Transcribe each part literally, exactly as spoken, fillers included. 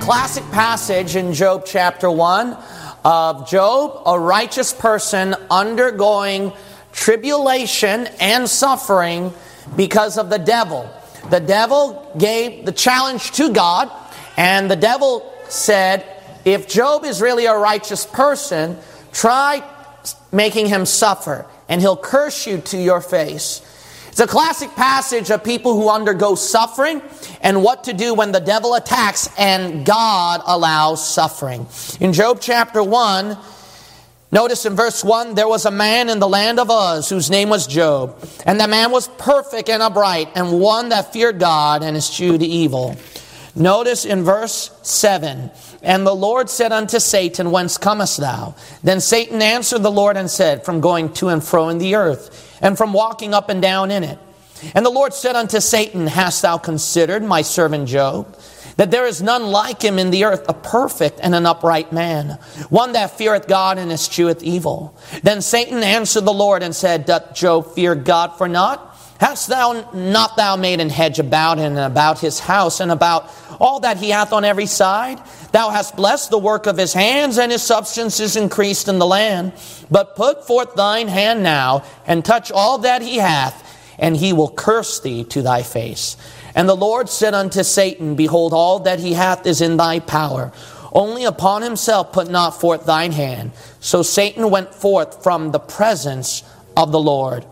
Classic passage in Job chapter one of Job, a righteous person undergoing tribulation and suffering because of the devil. The devil gave the challenge to God, and the devil said, if Job is really a righteous person, try making him suffer, and he'll curse you to your face. It's a classic passage of people who undergo suffering and what to do when the devil attacks and God allows suffering. In Job chapter one, notice in verse one, there was a man in the land of Uz whose name was Job. And the man was perfect and upright, and one that feared God and eschewed evil. Notice in verse seven, and the Lord said unto Satan, whence comest thou? Then Satan answered the Lord and said, from going to and fro in the earth, and from walking up and down in it. And the Lord said unto Satan, hast thou considered my servant Job, that there is none like him in the earth, a perfect and an upright man, one that feareth God and escheweth evil? Then Satan answered the Lord and said, doth Job fear God for naught? Hast thou not thou made an hedge about him and about his house and about all that he hath on every side? Thou hast blessed the work of his hands, and his substance is increased in the land. But put forth thine hand now, and touch all that he hath, and he will curse thee to thy face. And the Lord said unto Satan, behold, all that he hath is in thy power. Only upon himself put not forth thine hand. So Satan went forth from the presence of the Lord.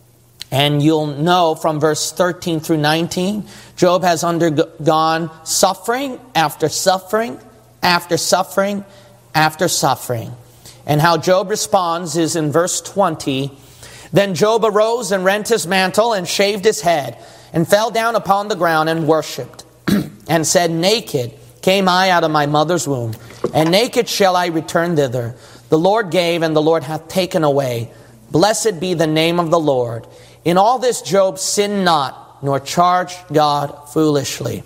And you'll know from verse thirteen through nineteen, Job has undergone suffering after suffering after suffering after suffering. And how Job responds is in verse twenty. Then Job arose and rent his mantle and shaved his head and fell down upon the ground and worshipped and said, naked came I out of my mother's womb, and naked shall I return thither. The Lord gave, and the Lord hath taken away. Blessed be the name of the Lord. In all this Job sinned not, nor charged God foolishly.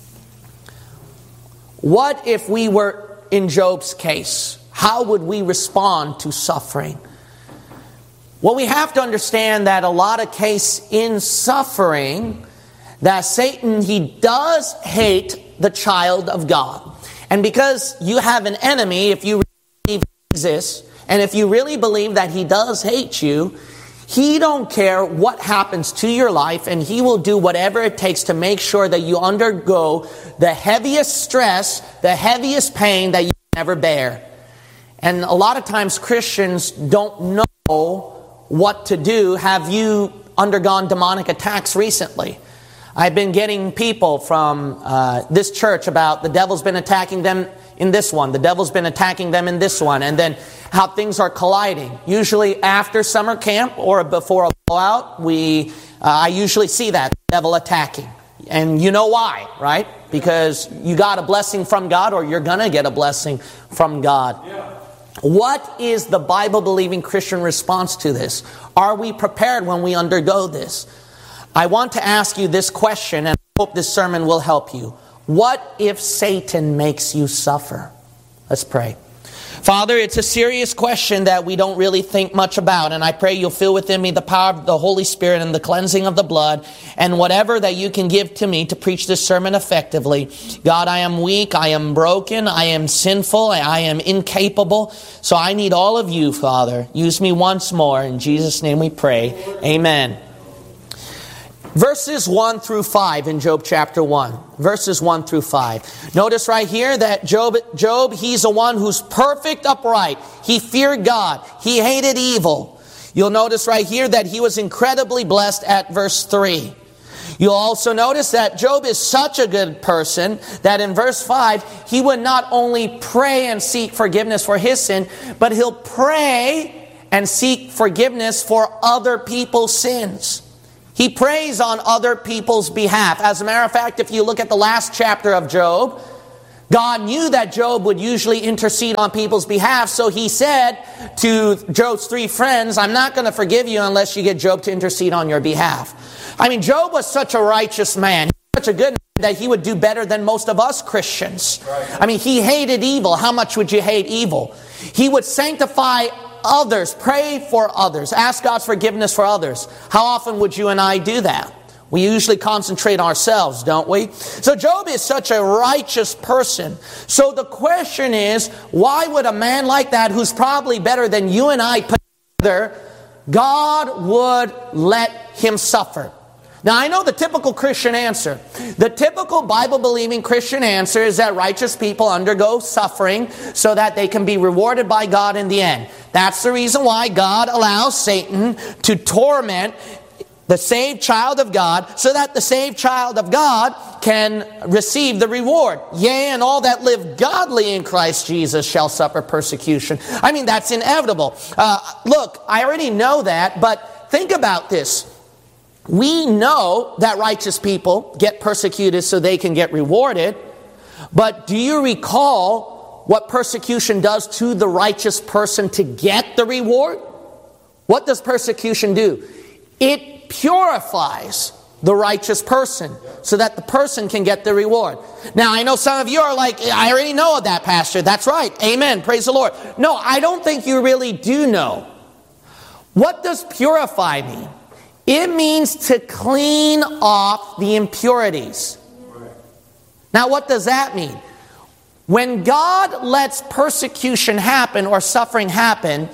What if we were in Job's case? How would we respond to suffering? Well, we have to understand that a lot of case in suffering, that Satan, he does hate the child of God. And because you have an enemy, if you believe he exists, and if you really believe that he does hate you, he don't care what happens to your life, and he will do whatever it takes to make sure that you undergo the heaviest stress, the heaviest pain that you can ever bear. And a lot of times Christians don't know what to do. Have you undergone demonic attacks recently? I've been getting people from uh, this church about the devil's been attacking them in this one. The devil's been attacking them in this one. And then how things are colliding. Usually after summer camp or before a blowout, we, uh, I usually see that, the devil attacking. And you know why, right? Because you got a blessing from God, or you're going to get a blessing from God. Yeah. What is the Bible-believing Christian response to this? Are we prepared when we undergo this? I want to ask you this question, and I hope this sermon will help you. What if Satan makes you suffer? Let's pray. Father, it's a serious question that we don't really think much about, and I pray you'll fill within me the power of the Holy Spirit and the cleansing of the blood, and whatever that you can give to me to preach this sermon effectively. God, I am weak, I am broken, I am sinful, I am incapable, so I need all of you, Father. Use me once more. In Jesus' name we pray. Amen. Verses one through five in Job chapter one. Verses one through five. Notice right here that Job, Job, he's the one who's perfect upright. He feared God. He hated evil. You'll notice right here that he was incredibly blessed at verse three. You'll also notice that Job is such a good person that in verse five, he would not only pray and seek forgiveness for his sin, but he'll pray and seek forgiveness for other people's sins. He prays on other people's behalf. As a matter of fact, if you look at the last chapter of Job, God knew that Job would usually intercede on people's behalf. So he said to Job's three friends, I'm not going to forgive you unless you get Job to intercede on your behalf. I mean, Job was such a righteous man, such a good man, that he would do better than most of us Christians. Right. I mean, he hated evil. How much would you hate evil? He would sanctify others, pray for others, ask God's forgiveness for others. How often would you and I do that? We usually concentrate on ourselves, don't we? So Job is such a righteous person. So the question is, why would a man like that, who's probably better than you and I put together, God would let him suffer? Now, I know the typical Christian answer. The typical Bible-believing Christian answer is that righteous people undergo suffering so that they can be rewarded by God in the end. That's the reason why God allows Satan to torment the saved child of God, so that the saved child of God can receive the reward. Yea, and all that live godly in Christ Jesus shall suffer persecution. I mean, that's inevitable. Uh, look, I already know that, but think about this. We know that righteous people get persecuted so they can get rewarded, but do you recall what persecution does to the righteous person to get the reward? What does persecution do? It purifies the righteous person so that the person can get the reward. Now, I know some of you are like, I already know that, Pastor. That's right. Amen. Praise the Lord. No, I don't think you really do know. What does purify mean? It means to clean off the impurities. Now, what does that mean? When God lets persecution happen or suffering happen,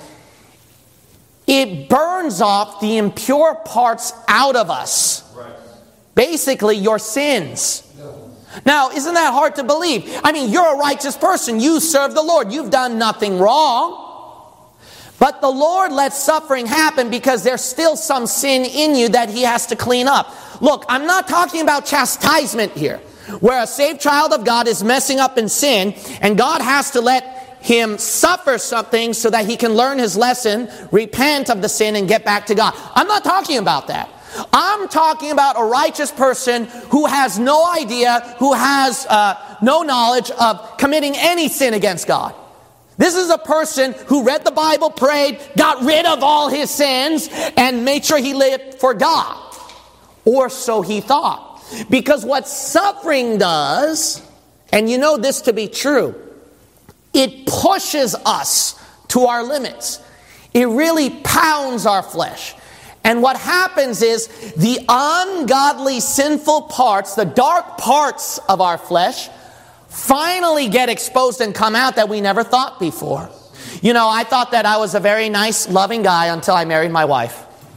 it burns off the impure parts out of us. Right. Basically, your sins. No. Now, isn't that hard to believe? I mean, you're a righteous person. You serve the Lord. You've done nothing wrong. But the Lord lets suffering happen because there's still some sin in you that He has to clean up. Look, I'm not talking about chastisement here, where a saved child of God is messing up in sin, and God has to let him suffer something so that he can learn his lesson, repent of the sin, and get back to God. I'm not talking about that. I'm talking about a righteous person who has no idea, who has uh, no knowledge of committing any sin against God. This is a person who read the Bible, prayed, got rid of all his sins, and made sure he lived for God. Or so he thought. Because what suffering does, and you know this to be true, it pushes us to our limits. It really pounds our flesh. And what happens is the ungodly, sinful parts, the dark parts of our flesh, finally get exposed and come out that we never thought before. You know, I thought that I was a very nice, loving guy until I married my wife.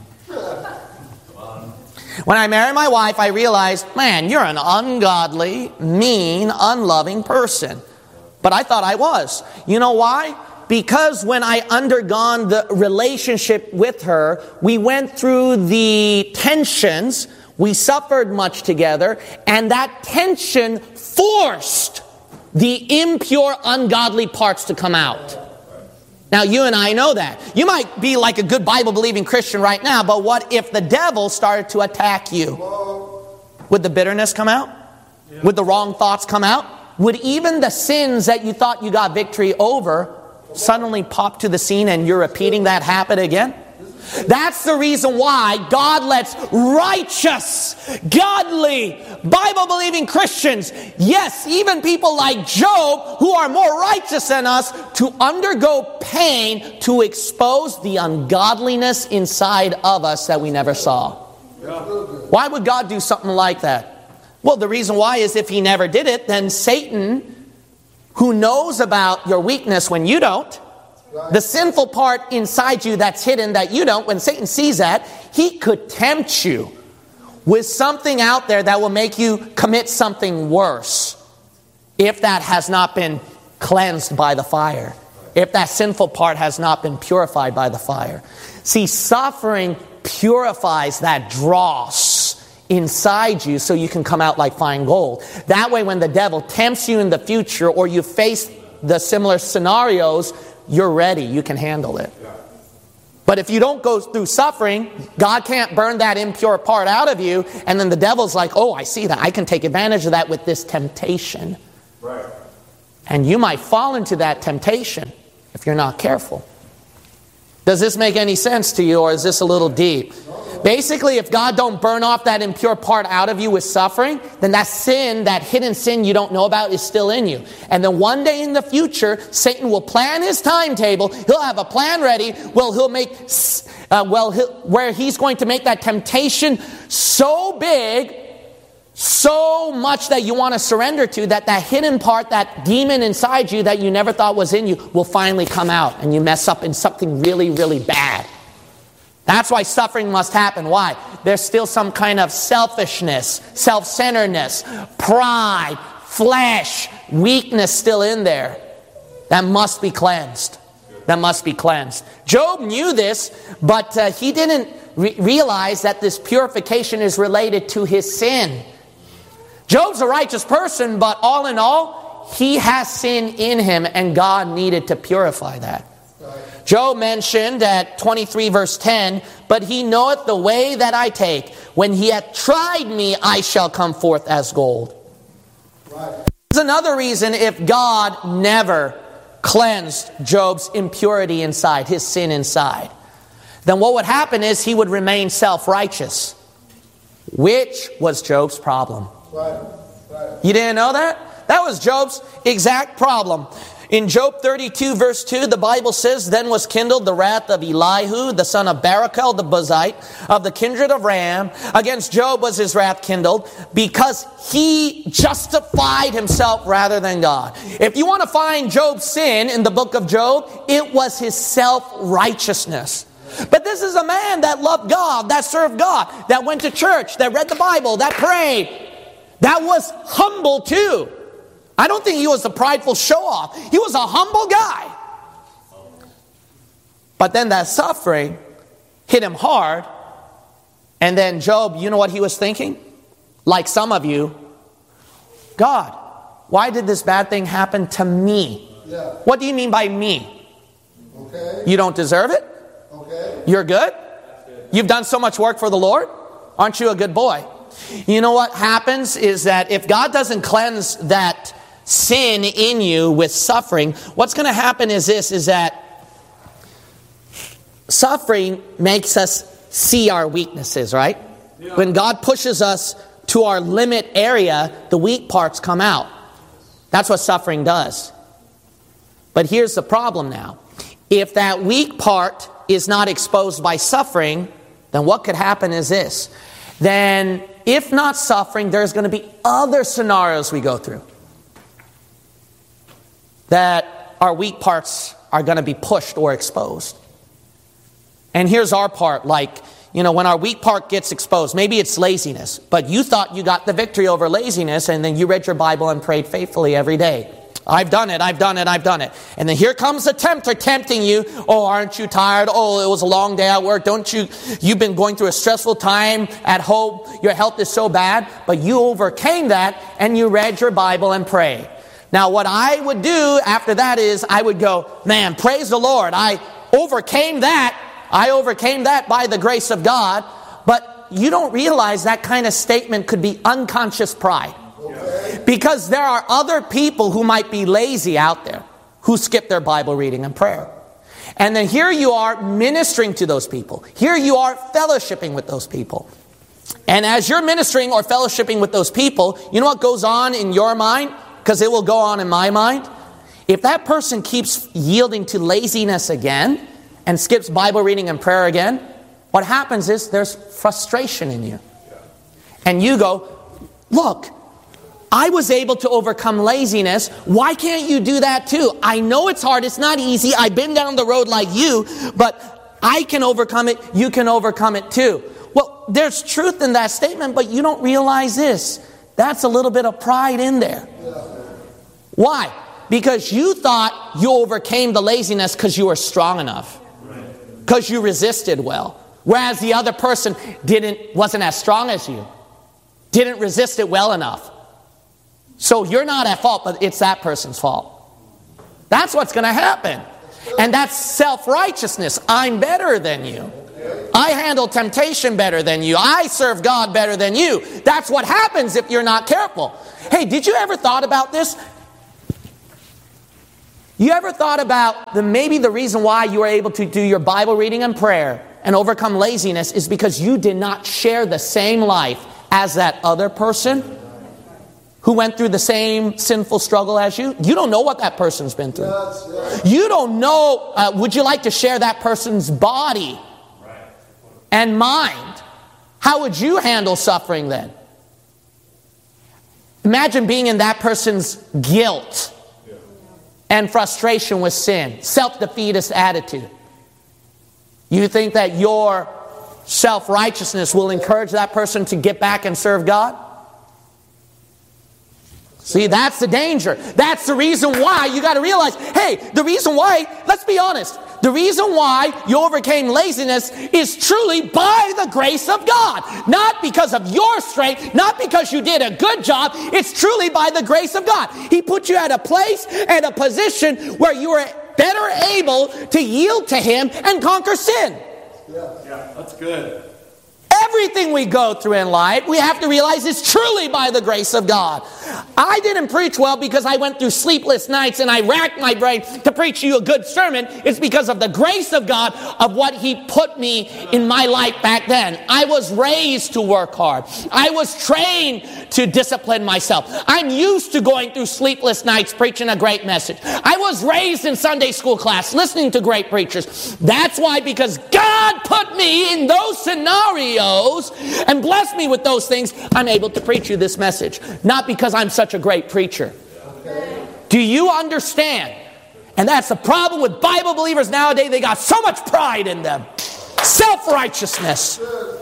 When I married my wife, I realized, man, you're an ungodly, mean, unloving person. But I thought I was. You know why? Because when I undergone the relationship with her, we went through the tensions, we suffered much together, and that tension forced the impure, ungodly parts to come out. Now, you and I know that. You might be like a good Bible-believing Christian right now, but what if the devil started to attack you? Would the bitterness come out? Would the wrong thoughts come out? Would even the sins that you thought you got victory over suddenly pop to the scene and you're repeating that habit again? That's the reason why God lets righteous, godly, Bible-believing Christians, yes, even people like Job, who are more righteous than us, to undergo pain to expose the ungodliness inside of us that we never saw. Why would God do something like that? Well, the reason why is if He never did it, then Satan, who knows about your weakness when you don't, the sinful part inside you that's hidden that you don't, when Satan sees that, he could tempt you with something out there that will make you commit something worse if that has not been cleansed by the fire, if that sinful part has not been purified by the fire. See, suffering purifies that dross inside you so you can come out like fine gold. That way, when the devil tempts you in the future or you face the similar scenarios, you're ready. You can handle it. But if you don't go through suffering, God can't burn that impure part out of you, and then the devil's like, oh, I see that. I can take advantage of that with this temptation. Right. And you might fall into that temptation if you're not careful. Does this make any sense to you, or is this a little deep? Basically, if God don't burn off that impure part out of you with suffering, then that sin, that hidden sin you don't know about, is still in you. And then one day in the future, Satan will plan his timetable. He'll have a plan ready. Well, he'll make, uh, well, he'll, where he's going to make that temptation so big, so much that you want to surrender to, that that hidden part, that demon inside you that you never thought was in you, will finally come out, and you mess up in something really, really bad. That's why suffering must happen. Why? There's still some kind of selfishness, self-centeredness, pride, flesh, weakness still in there. That must be cleansed. That must be cleansed. Job knew this, but uh, he didn't re- realize that this purification is related to his sin. Job's a righteous person, but all in all, he has sin in him, and God needed to purify that. Job mentioned at twenty-three verse ten, but he knoweth the way that I take. When he hath tried me, I shall come forth as gold. Right. There's another reason if God never cleansed Job's impurity inside, his sin inside, then what would happen is he would remain self-righteous, which was Job's problem. Right. Right. You didn't know that? That was Job's exact problem. In Job thirty-two verse two, the Bible says, Then was kindled the wrath of Elihu, the son of Barachel the Buzite, of the kindred of Ram. Against Job was his wrath kindled, because he justified himself rather than God. If you want to find Job's sin in the book of Job, it was his self-righteousness. But this is a man that loved God, that served God, that went to church, that read the Bible, that prayed, that was humble too. I don't think he was a prideful show-off. He was a humble guy. But then that suffering hit him hard. And then Job, you know what he was thinking? Like some of you, God, why did this bad thing happen to me? Yeah. What do you mean by me? Okay. You don't deserve it? Okay. You're good? good? You've done so much work for the Lord? Aren't you a good boy? You know what happens is that if God doesn't cleanse that sin in you with suffering, what's going to happen is this, is that suffering makes us see our weaknesses, right? Yeah. When God pushes us to our limit area, the weak parts come out. That's what suffering does. But here's the problem now. If that weak part is not exposed by suffering, then what could happen is this. Then, if not suffering, there's going to be other scenarios we go through that our weak parts are going to be pushed or exposed. And here's our part, like, you know, when our weak part gets exposed, maybe it's laziness, but you thought you got the victory over laziness, and then you read your Bible and prayed faithfully every day. I've done it, I've done it, I've done it. And then here comes the tempter tempting you. Oh, aren't you tired? Oh, it was a long day at work. Don't you, you've been going through a stressful time at home. Your health is so bad. But you overcame that, and you read your Bible and prayed. Now, what I would do after that is I would go, man, praise the Lord. I overcame that. I overcame that by the grace of God. But you don't realize that kind of statement could be unconscious pride. Okay. Because there are other people who might be lazy out there who skip their Bible reading and prayer. And then here you are ministering to those people. Here you are fellowshipping with those people. And as you're ministering or fellowshipping with those people, you know what goes on in your mind? Because it will go on in my mind. If that person keeps yielding to laziness again and skips Bible reading and prayer again, what happens is there's frustration in you. And you go, look, I was able to overcome laziness. Why can't you do that too? I know it's hard. It's not easy. I've been down the road like you, but I can overcome it. You can overcome it too. Well, there's truth in that statement, but you don't realize this. That's a little bit of pride in there. Why? Because you thought you overcame the laziness because you were strong enough. Because you resisted well. Whereas the other person didn't, wasn't as strong as you. Didn't resist it well enough. So you're not at fault, but it's that person's fault. That's what's going to happen. And that's self-righteousness. I'm better than you. I handle temptation better than you. I serve God better than you. That's what happens if you're not careful. Hey, did you ever thought about this? You ever thought about the maybe the reason why you were able to do your Bible reading and prayer and overcome laziness is because you did not share the same life as that other person who went through the same sinful struggle as you. You don't know what that person's been through. Yes, yes. You don't know, uh, would you like to share that person's body and mind? How would you handle suffering then? Imagine being in that person's guilt and frustration with sin, self-defeatist attitude. You think that your self-righteousness will encourage that person to get back and serve God? See, that's the danger. That's the reason why you got to realize, hey, the reason why, let's be honest, the reason why you overcame laziness is truly by the grace of God. Not because of your strength, not because you did a good job. It's truly by the grace of God. He put you at a place and a position where you are better able to yield to Him and conquer sin. Yeah, yeah, that's good. Everything we go through in life, we have to realize is truly by the grace of God. I didn't preach well because I went through sleepless nights and I racked my brain to preach you a good sermon. It's because of the grace of God of what He put me in my life back then. I was raised to work hard. I was trained to discipline myself. I'm used to going through sleepless nights preaching a great message. I was raised in Sunday school class listening to great preachers. That's why, because God put me in those scenarios and bless me with those things, I'm able to preach you this message. Not because I'm such a great preacher. Okay. Do you understand? And that's the problem with Bible believers nowadays. They got so much pride in them. Self-righteousness.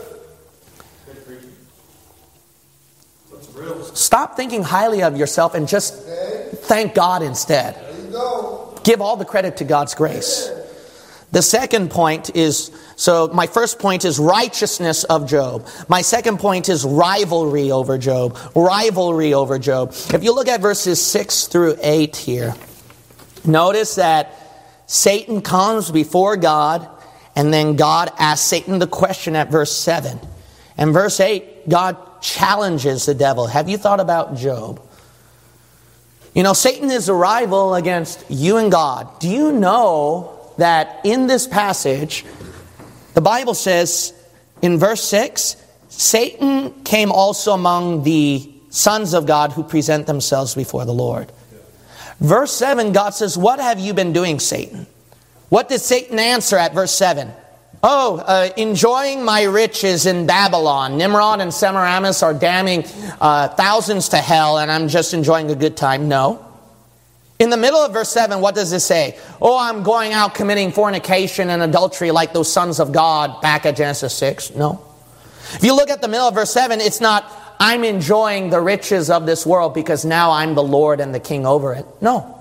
Stop thinking highly of yourself and just thank God instead. Give all the credit to God's grace. The second point is, so my first point is righteousness of Job. My second point is rivalry over Job. Rivalry over Job. If you look at verses six through eight here, notice that Satan comes before God, and then God asks Satan the question at verse seven. And verse eight, God challenges the devil. Have you thought about Job? You know, Satan is a rival against you and God. Do you know that in this passage, the Bible says in verse six, Satan came also among the sons of God who present themselves before the Lord. Verse seven, God says, what have you been doing, Satan? What did Satan answer at verse seven? Oh, uh, enjoying my riches in Babylon. Nimrod and Semiramis are damning uh, thousands to hell, and I'm just enjoying a good time. No. In the middle of verse seven, what does it say? Oh, I'm going out committing fornication and adultery like those sons of God back at Genesis six. No. If you look at the middle of verse seven, it's not, I'm enjoying the riches of this world because now I'm the Lord and the King over it. No.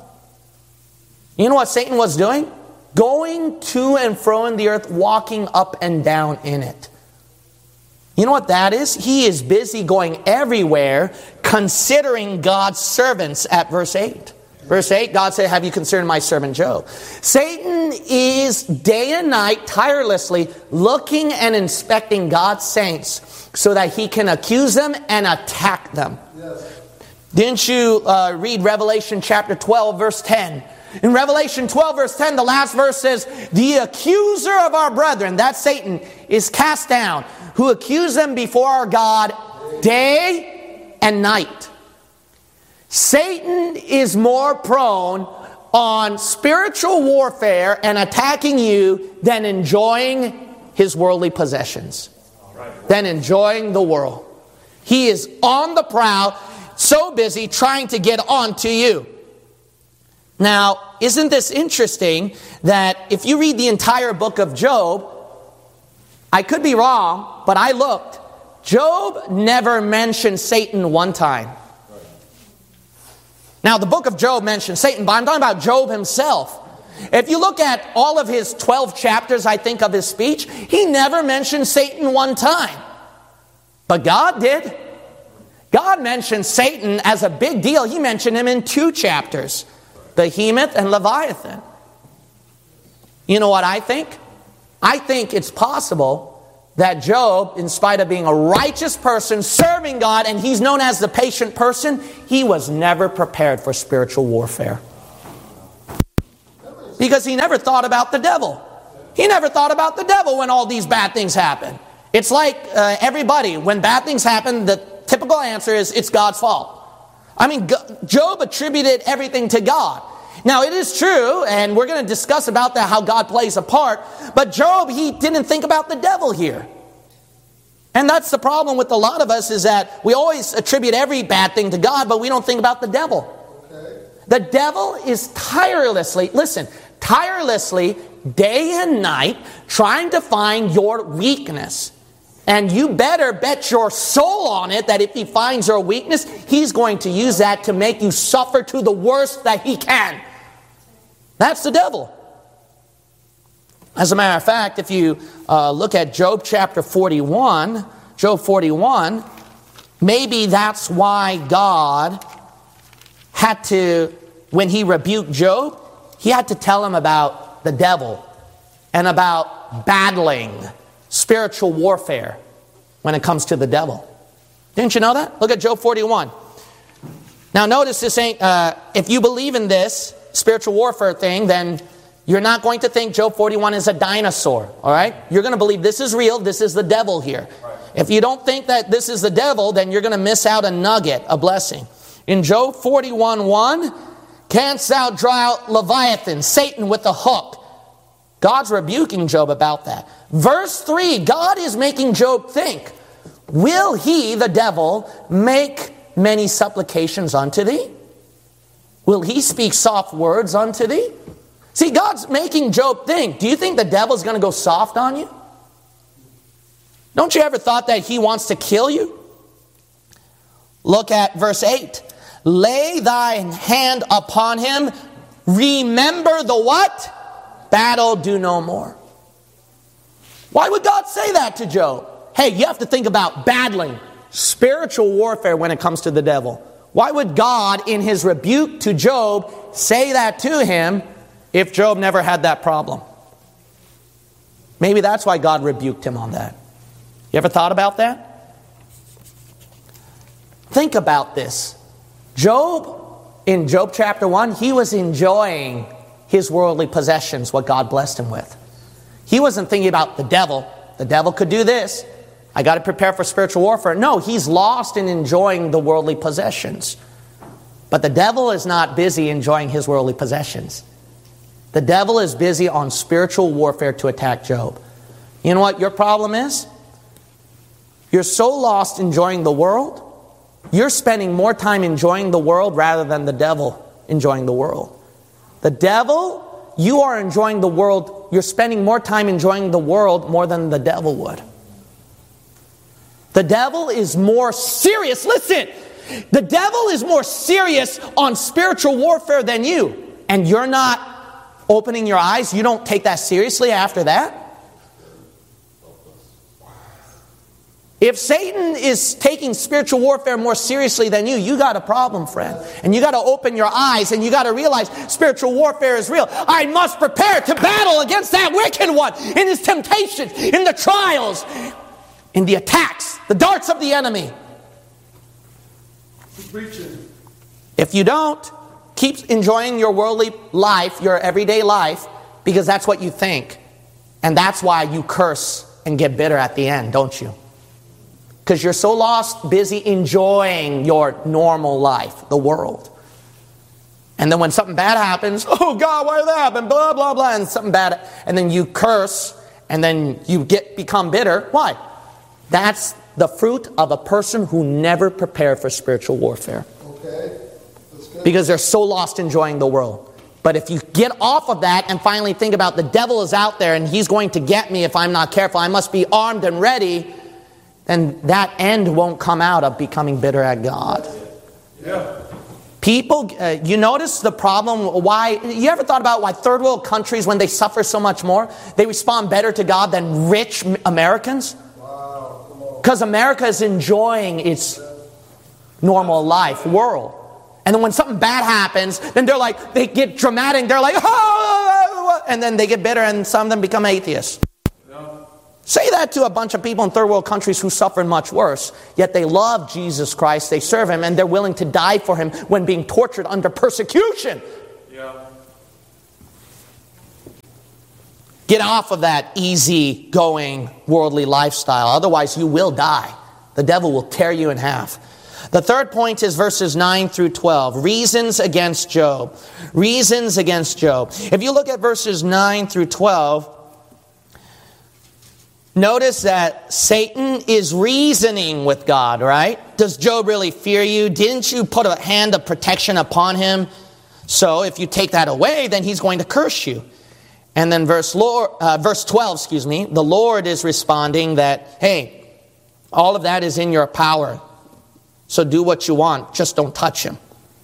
You know what Satan was doing? Going to and fro in the earth, walking up and down in it. You know what that is? He is busy going everywhere, considering God's servants at verse eight. Verse eight, God said, have you considered my servant Job? Satan is day and night tirelessly looking and inspecting God's saints so that he can accuse them and attack them. Yes. Didn't you uh, read Revelation chapter twelve, verse ten? In Revelation twelve, verse ten, the last verse says, the accuser of our brethren, that's Satan, is cast down, who accuse them before our God day and night. Satan is more prone on spiritual warfare and attacking you than enjoying his worldly possessions, than enjoying the world. He is on the prowl, so busy trying to get on to you. Now, isn't this interesting that if you read the entire book of Job, I could be wrong, but I looked. Job never mentioned Satan one time. Now, the book of Job mentions Satan, but I'm talking about Job himself. If you look at all of his twelve chapters, I think, of his speech, he never mentioned Satan one time. But God did. God mentioned Satan as a big deal. He mentioned him in two chapters, Behemoth and Leviathan. You know what I think? I think it's possible that Job, in spite of being a righteous person, serving God, and he's known as the patient person, he was never prepared for spiritual warfare. Because he never thought about the devil. He never thought about the devil when all these bad things happen. It's like uh, everybody, when bad things happen, the typical answer is it's God's fault. I mean, Job attributed everything to God. Now, it is true, and we're going to discuss about that, how God plays a part, but Job, he didn't think about the devil here. And that's the problem with a lot of us, is that we always attribute every bad thing to God, but we don't think about the devil. Okay. The devil is tirelessly, listen, tirelessly, day and night, trying to find your weakness. And you better bet your soul on it that if he finds your weakness, he's going to use that to make you suffer to the worst that he can. That's the devil. As a matter of fact, if you uh, look at Job chapter forty-one, Job forty-one, maybe that's why God had to, when he rebuked Job, he had to tell him about the devil and about battling, spiritual warfare when it comes to the devil. Didn't you know that? Look at Job forty-one. Now notice this ain't, uh, if you believe in this spiritual warfare thing, then you're not going to think Job forty-one is a dinosaur, all right? You're going to believe this is real, this is the devil here. Right. If you don't think that this is the devil, then you're going to miss out a nugget, a blessing. In Job forty-one one, canst thou draw out Leviathan, Satan with a hook? God's rebuking Job about that. Verse three, God is making Job think, will he, the devil, make many supplications unto thee? Will he speak soft words unto thee? See, God's making Job think, do you think the devil's going to go soft on you? Don't you ever thought that he wants to kill you? Look at verse eight. Lay thine hand upon him. Remember the what? Battle do no more. Why would God say that to Job? Hey, you have to think about battling, spiritual warfare when it comes to the devil. Why would God, in his rebuke to Job, say that to him if Job never had that problem? Maybe that's why God rebuked him on that. You ever thought about that? Think about this. Job, in Job chapter one, he was enjoying his worldly possessions, what God blessed him with. He wasn't thinking about the devil. The devil could do this. I got to prepare for spiritual warfare. No, he's lost in enjoying the worldly possessions. But the devil is not busy enjoying his worldly possessions. The devil is busy on spiritual warfare to attack Job. You know what your problem is? You're so lost enjoying the world, you're spending more time enjoying the world rather than the devil enjoying the world. The devil, you are enjoying the world, you're spending more time enjoying the world more than the devil would. The devil is more serious. Listen, the devil is more serious on spiritual warfare than you. And you're not opening your eyes. You don't take that seriously after that. If Satan is taking spiritual warfare more seriously than you, you got a problem, friend. And you got to open your eyes and you got to realize spiritual warfare is real. I must prepare to battle against that wicked one in his temptations, in the trials, in the attacks, the darts of the enemy. If you don't, keep enjoying your worldly life, your everyday life, because that's what you think. And that's why you curse and get bitter at the end, don't you? Because you're so lost, busy enjoying your normal life, the world. And then when something bad happens, oh God, why did that happen? Blah, blah, blah, and something bad, and then you curse, and then you get become bitter. Why? That's the fruit of a person who never prepared for spiritual warfare. Okay. That's good. Because they're so lost enjoying the world. But if you get off of that and finally think about the devil is out there and he's going to get me if I'm not careful, I must be armed and ready, then that end won't come out of becoming bitter at God. Yeah. People, uh, you notice the problem, why, you ever thought about why third world countries, when they suffer so much more, they respond better to God than rich Americans? Because America is enjoying its normal life, world. And then when something bad happens, then they're like, they get dramatic, they're like, oh, and then they get bitter and some of them become atheists. Say that to a bunch of people in third world countries who suffer much worse, yet they love Jesus Christ, they serve Him, and they're willing to die for Him when being tortured under persecution. Yeah. Get off of that easy-going worldly lifestyle. Otherwise, you will die. The devil will tear you in half. The third point is verses nine through twelve. Reasons against Job. Reasons against Job. If you look at verses nine through twelve, notice that Satan is reasoning with God, right? Does Job really fear you? Didn't you put a hand of protection upon him? So if you take that away, then he's going to curse you. And then verse, Lord, uh, verse twelve, excuse me, the Lord is responding that, hey, all of that is in your power. So do what you want, just don't touch him.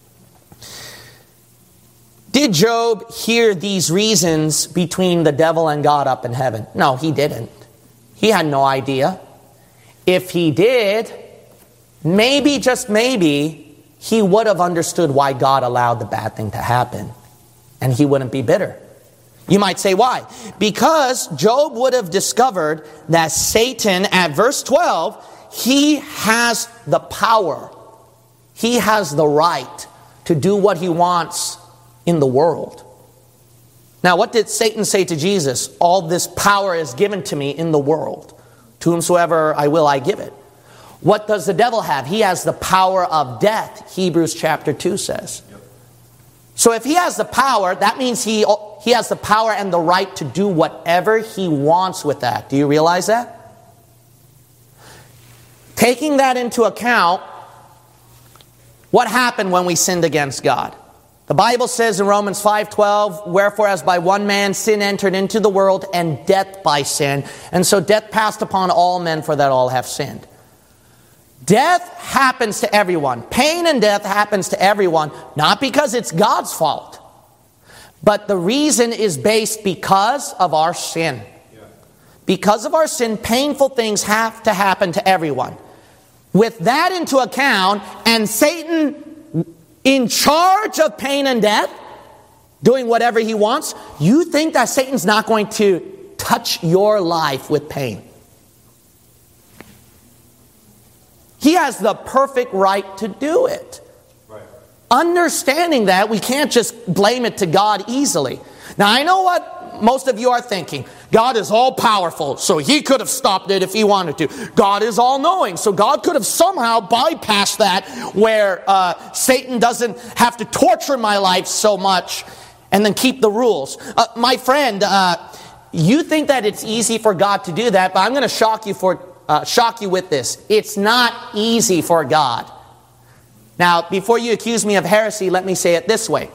Did Job hear these reasons between the devil and God up in heaven? No, he didn't. He had no idea. If he did, maybe, just maybe, he would have understood why God allowed the bad thing to happen. And he wouldn't be bitter. You might say, why? Because Job would have discovered that Satan, at verse twelve, he has the power. He has the right to do what he wants in the world. Now, what did Satan say to Jesus? All this power is given to me in the world. To whomsoever I will, I give it. What does the devil have? He has the power of death, Hebrews chapter two says. Yep. So if he has the power, that means he, he has the power and the right to do whatever he wants with that. Do you realize that? Taking that into account, what happened when we sinned against God? The Bible says in Romans five twelve, wherefore as by one man sin entered into the world, and death by sin. And so death passed upon all men, for that all have sinned. Death happens to everyone. Pain and death happens to everyone, not because it's God's fault, but the reason is based because of our sin. Because of our sin, painful things have to happen to everyone. With that into account, and Satan in charge of pain and death, doing whatever he wants, you think that Satan's not going to touch your life with pain? He has the perfect right to do it. Right. Understanding that, we can't just blame it to God easily. Now, I know what most of you are thinking. God is all-powerful, so he could have stopped it if he wanted to. God is all-knowing, so God could have somehow bypassed that, where uh, Satan doesn't have to torture my life so much and then keep the rules. Uh, my friend, uh, you think that it's easy for God to do that, but I'm going to shock you for uh, shock you with this. It's not easy for God. Now, before you accuse me of heresy, let me say it this way.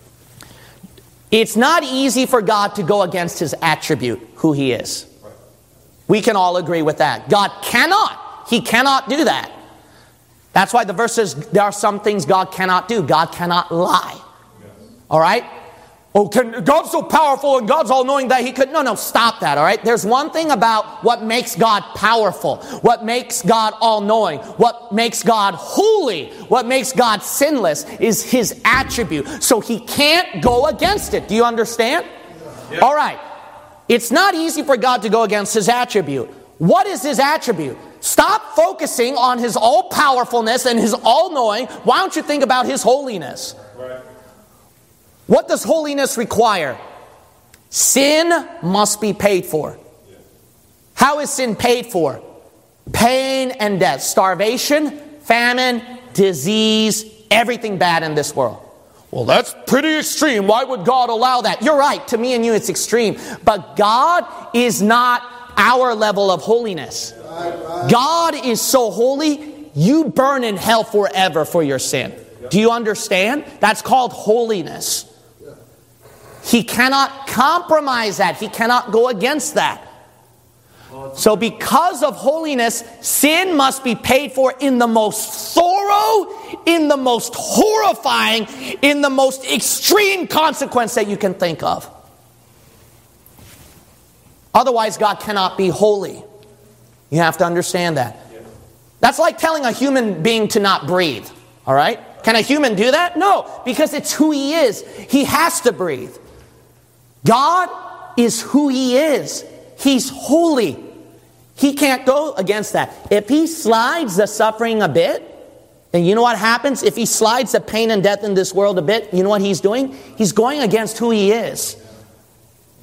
It's not easy for God to go against his attribute, who he is. We can all agree with that. God cannot. He cannot do that. That's why the verse says there are some things God cannot do. God cannot lie. All right? Oh, can, God's so powerful and God's all-knowing that he could... No, no, stop that, all right? There's one thing about what makes God powerful, what makes God all-knowing, what makes God holy, what makes God sinless is his attribute. So he can't go against it. Do you understand? Yeah. All right. It's not easy for God to go against his attribute. What is his attribute? Stop focusing on his all-powerfulness and his all-knowing. Why don't you think about his holiness? Right. What does holiness require? Sin must be paid for. How is sin paid for? Pain and death. Starvation, famine, disease, everything bad in this world. Well, that's pretty extreme. Why would God allow that? You're right. To me and you, it's extreme. But God is not our level of holiness. God is so holy, you burn in hell forever for your sin. Do you understand? That's called holiness. He cannot compromise that. He cannot go against that. So because of holiness, sin must be paid for in the most thorough, in the most horrifying, in the most extreme consequence that you can think of. Otherwise, God cannot be holy. You have to understand that. That's like telling a human being to not breathe. All right? Can a human do that? No, because it's who he is. He has to breathe. God is who he is. He's holy. He can't go against that. If he slides the suffering a bit, then you know what happens? If he slides the pain and death in this world a bit, you know what he's doing? He's going against who he is.